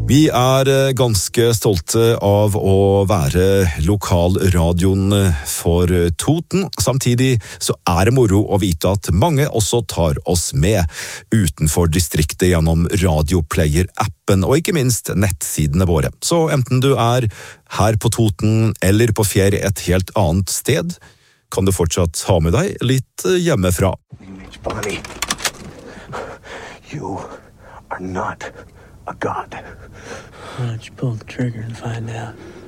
Vi ganske stolte av å være lokalradioen for Toten. Samtidig så det moro å vite at mange også tar oss med utenfor distriktet gjennom radioplayer-appen og ikke minst nettsidene våre. Så enten du her på Toten eller på ferie et helt annet sted, kan du fortsatt ha med deg litt hjemmefra. Bonnie, you are not a god. Why don't you pull the trigger and find out?